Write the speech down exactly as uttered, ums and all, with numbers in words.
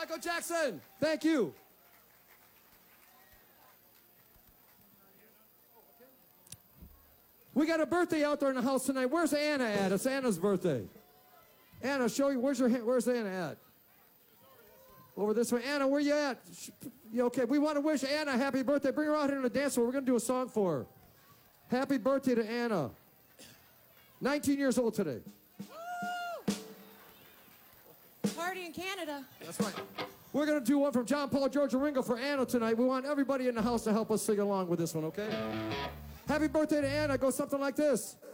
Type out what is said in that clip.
Michael Jackson, thank you. We got a birthday out there in the house tonight. Where's Anna at? It's Anna's birthday. Anna, show you. Where's your? Where's Anna at? Over this way. Anna, where you at? You okay? We want to wish Anna a happy birthday. Bring her out here in the dance floor. We're going to do a song for her. Happy birthday to Anna. nineteen years old today. Woo! Party in Canada. That's right. We're going to do one from John Paul, George, and Ringo for Anna tonight. We want everybody in the house to help us sing along with this one, okay? Happy birthday to Anna. Go something like this.